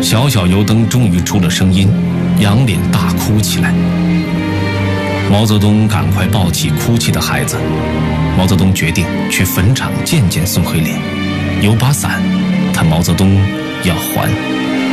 小小油灯终于出了声音，仰脸大哭起来。毛泽东赶快抱起哭泣的孩子。毛泽东决定去坟场见见宋黑脸，有把伞，他毛泽东要还。